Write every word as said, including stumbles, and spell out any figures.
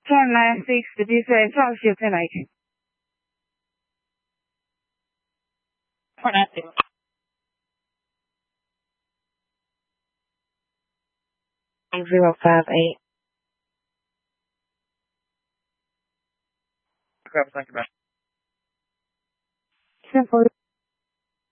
ten nine six, the dispatch, talk shift ten eight. four nine six. zero five eight. Okay, thank you, man. ten forty.